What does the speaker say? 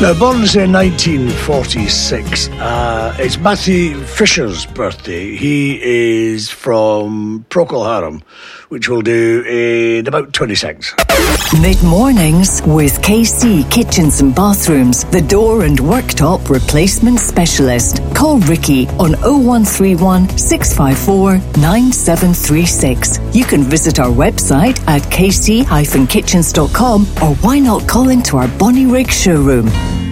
Now, born in 1946, it's Matthew Fisher's birthday. He is from Procol Harum, which we'll do in about 20 seconds. Mid-mornings with KC Kitchens and Bathrooms, the door and worktop replacement specialist. Call Ricky on 0131 654 9736. You can visit our website at kc-kitchens.com, or why not call into our Bonnyrigg showroom.